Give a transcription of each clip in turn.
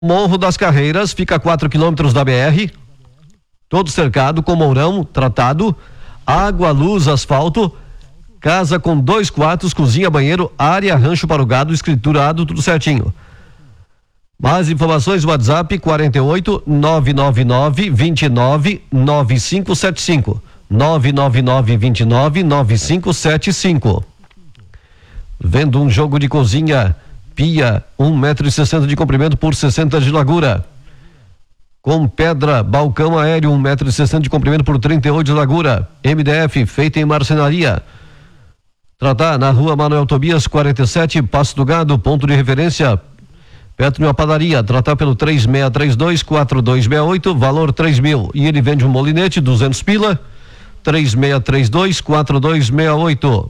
Morro das Carreiras fica a 4 quilômetros da BR, todo cercado com mourão tratado, água, luz, asfalto, casa com 2 quartos, cozinha, banheiro, área, rancho para o gado, escriturado, tudo certinho. Mais informações, WhatsApp 48 999 29 9575 999 29 9575. Vendo um jogo de cozinha, pia 1,60 m de comprimento por 60 de largura, com pedra, balcão aéreo 1,60 m de comprimento por 38 de largura, MDF, feita em marcenaria. Tratar na rua Manuel Tobias 47, Passo do Gado, ponto de referência perto de uma padaria. Tratar pelo 3632-4268, valor 3.000. E ele vende um molinete 200 pila, 3632-4268.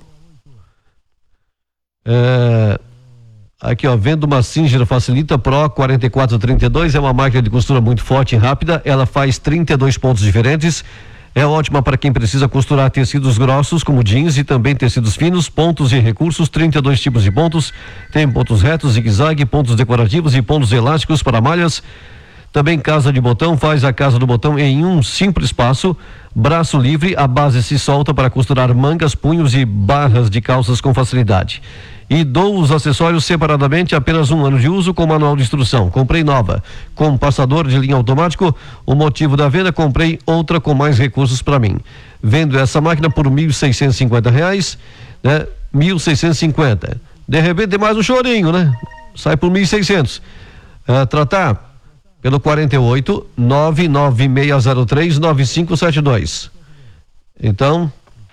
Aqui, ó, vendo uma Singer Facilita Pro 4432, é uma máquina de costura muito forte e rápida. Ela faz 32 pontos diferentes. É ótima para quem precisa costurar tecidos grossos como jeans e também tecidos finos, pontos e recursos, 32 tipos de pontos. Tem pontos retos, zigue-zague, pontos decorativos e pontos elásticos para malhas. Também casa de botão, faz a casa do botão em um simples passo. Braço livre, a base se solta para costurar mangas, punhos e barras de calças com facilidade. E dou os acessórios separadamente, apenas 1 ano de uso com manual de instrução. Comprei nova, com passador de linha automático. O motivo da venda, comprei outra com mais recursos para mim. Vendo essa máquina por R$1.650, né? 1.650. De repente tem mais um chorinho, né? Sai por 1.600. Tratar pelo 48 99603 9572. Então,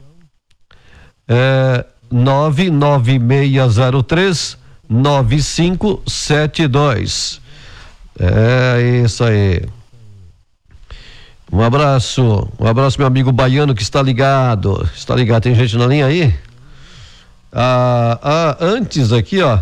99603 9572. É isso aí. Um abraço, meu amigo baiano que está ligado. Tem gente na linha aí? Antes aqui, o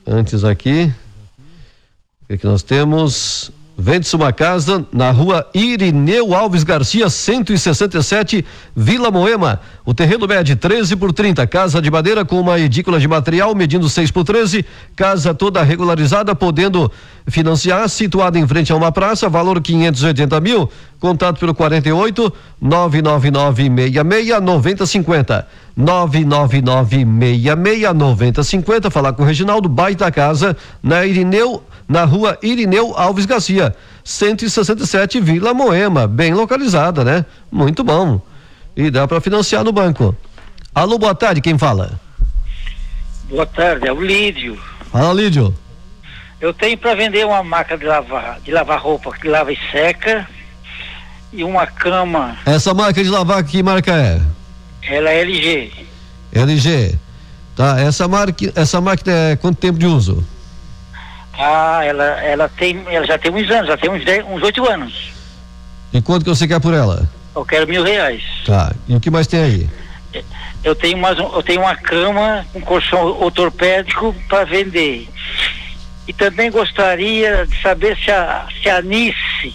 que nós temos? Vende-se uma casa na rua Irineu Alves Garcia, 167, Vila Moema. O terreno mede 13 por 30, casa de madeira com uma edícula de material medindo 6 por 13, casa toda regularizada, podendo financiar, situada em frente a uma praça, valor 580 mil. Contato pelo 48 999 66 9050. 999 66 9050. Falar com o Reginaldo, baita casa na rua Irineu Alves Garcia, 167, Vila Moema, bem localizada, né? Muito bom. E dá para financiar no banco. Alô, boa tarde, quem fala? Boa tarde, é o Lídio. Fala, Lídio. Eu tenho para vender uma máquina de lavar roupa que lava e seca e uma cama. Essa máquina de lavar, que marca é? Ela é LG. LG. Tá, essa máquina é quanto tempo de uso? Ela já tem uns anos, já tem uns 8 anos. E quanto que você quer por ela? Eu quero R$1.000. Tá, e o que mais tem aí? Eu tenho uma cama, um colchão ortopédico para vender. E também gostaria de saber se a Nice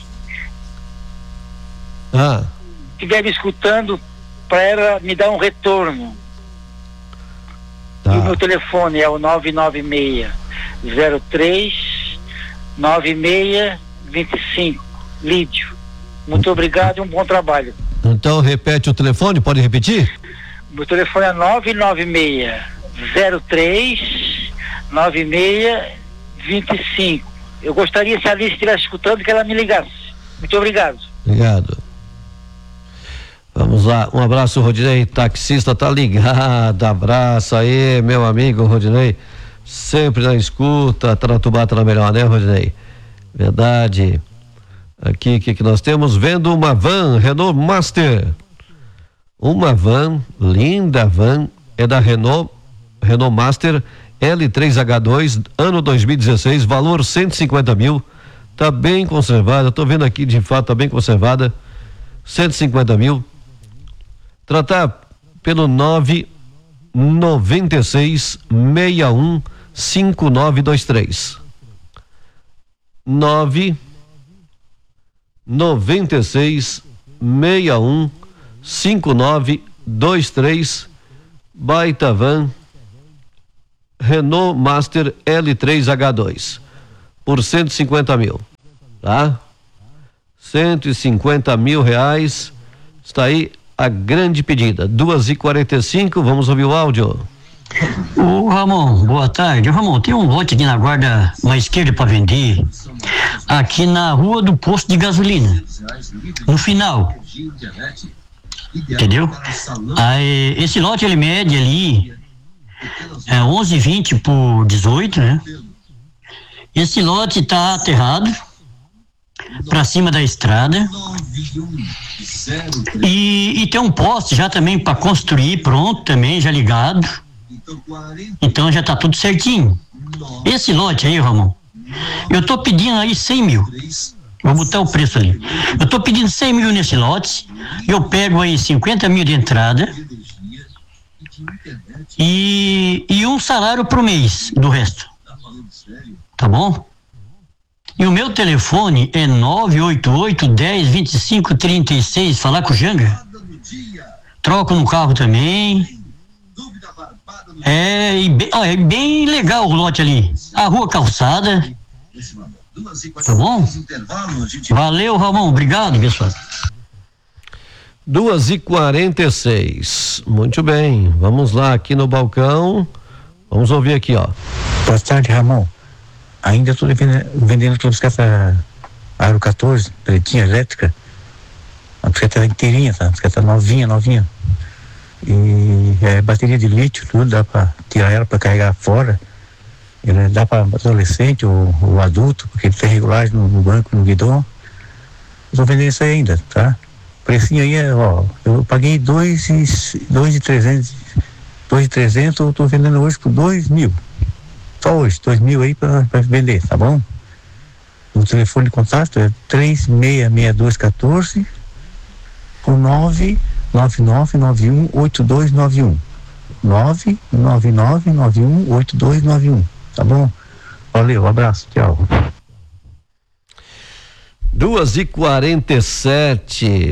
estiver me escutando, para ela me dar um retorno. Tá. E o meu telefone é o 99603-9625. Lídio. Muito obrigado e um bom trabalho. Então repete o telefone, pode repetir? Meu telefone é 99603-9625. Eu gostaria, se a Alice estivesse escutando, que ela me ligasse. Muito obrigado. Obrigado. Vamos lá, um abraço, Rodinei, taxista, tá ligado, abraço aí, meu amigo Rodinei, sempre na escuta, Taratubá tá na melhor, né, Rodinei? Verdade. Aqui, o que nós temos? Vendo uma van Renault Master, uma van, linda van, é da Renault Master L3H2, ano 2016, valor 150 mil, tá bem conservada, tô vendo aqui, de fato, tá bem conservada, 150 mil. Tratar pelo 996 61 5923. 996 61 5923. Baita van Renault Master L3H2. por 150 mil, tá? 150 mil reais, está aí a grande pedida. 2h45, vamos ouvir o áudio. Ô Ramon, boa tarde. Ramon, tem um lote aqui na guarda à esquerda para vender, aqui na rua do posto de gasolina, no final, entendeu? Aí, esse lote ele mede ali 11,20 por 18, né? Esse lote tá aterrado para cima da estrada e tem um poste já também para construir, pronto também, já ligado. Então já tá tudo certinho. Esse lote aí, Ramon, eu tô pedindo aí 100 mil. Vou botar o preço ali. Eu tô pedindo 100 mil nesse lote. Eu pego aí 50 mil de entrada e um salário por mês do resto. Tá bom? E o meu telefone é 988-10-25-36. Falar com o Janga. Troco no carro também. É bem legal o lote ali. A rua calçada. Tá bom? Valeu, Ramon. Obrigado, pessoal. 2h46. Muito bem. Vamos lá aqui no balcão. Vamos ouvir aqui, ó. Boa tarde, Ramon. Ainda estou vendendo aquela bicicleta Aro 14, pretinha, elétrica. A bicicleta inteirinha, tá? A bicicleta novinha. E é bateria de lítio, tudo, dá para tirar ela para carregar fora. Ela dá para adolescente ou adulto, porque ele tem regulagem no banco, no guidão. Estou vendendo isso aí ainda, tá? O precinho aí é, ó, eu paguei 2.300, eu estou vendendo hoje por 2.000. Só hoje, 2.000 aí para vender, tá bom? O telefone de contato é 366214 por 999918291. 999918291. Tá bom? Valeu, abraço, tchau. 2h47,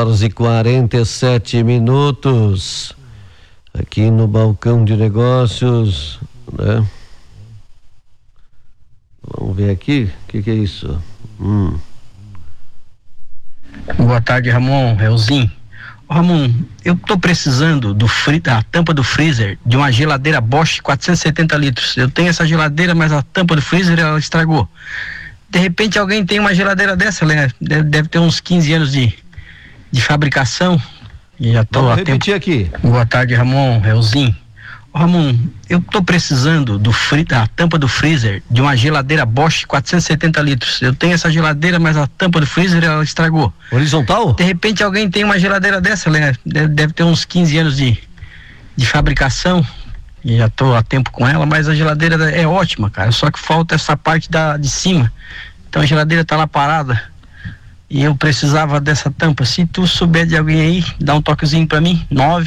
2h47 aqui no balcão de negócios, né? Vamos ver aqui, o que é isso? Boa tarde, Ramon, Elzinho. Ramon, eu tô precisando da tampa do freezer de uma geladeira Bosch 470 litros. Eu tenho essa geladeira, mas a tampa do freezer ela estragou. De repente alguém tem uma geladeira dessa, né? Deve ter uns 15 anos de fabricação. E já tô. Vamos repetir aqui. Boa tarde, Ramon, Elzinho. Ramon, eu tô precisando da tampa do freezer de uma geladeira Bosch 470 litros. Eu tenho essa geladeira, mas a tampa do freezer ela estragou. Horizontal? De repente alguém tem uma geladeira dessa, né? Deve ter uns 15 anos de fabricação. E já tô há tempo com ela, mas a geladeira é ótima, cara. Só que falta essa parte de cima. Então a geladeira tá lá parada. E eu precisava dessa tampa. Se tu souber de alguém aí, dá um toquezinho pra mim.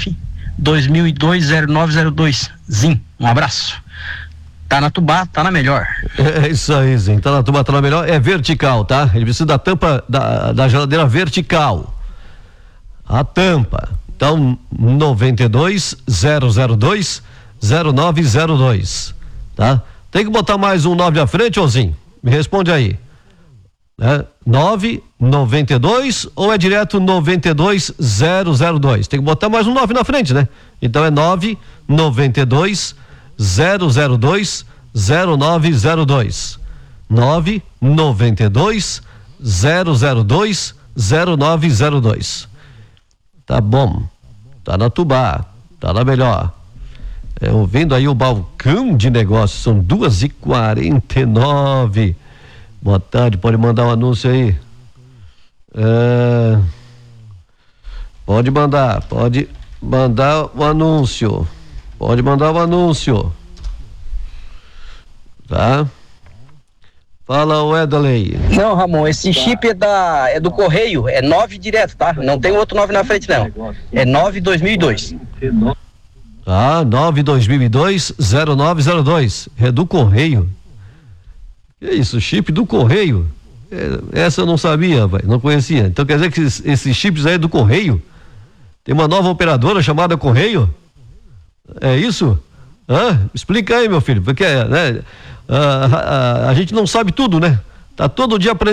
9-2002-0902. Zim, um abraço. Tá na Tubá, tá na melhor. É isso aí, Zim. Tá na Tubá, tá na melhor. É vertical, tá? Ele precisa da tampa da geladeira vertical. A tampa. Então, 92-002-0902. Tá? Tem que botar mais um 9 à frente, ô Zim? Me responde aí. 992 ou é direto 92002? Tem que botar mais um 9 na frente, né? Então é 992 002 0902. 992 002 0902. Tá bom. Tá na Tubá. Tá na melhor. Ouvindo aí o balcão de negócios, são 2h49. Boa tarde, pode mandar um anúncio aí. Pode mandar o anúncio. Pode mandar o anúncio. Tá? Fala, o Edalei. Não, Ramon, esse chip é do Correio, é 9 direto, tá? Não tem outro 9 na frente, não. É 9-2002. 9-2002-0902. É do Correio. Que isso, chip do Correio? Essa eu não sabia, vai, não conhecia. Então quer dizer que esses chips aí é do Correio? Tem uma nova operadora chamada Correio? É isso? Explica aí, meu filho, porque né, a gente não sabe tudo, né? Tá todo dia aprendendo.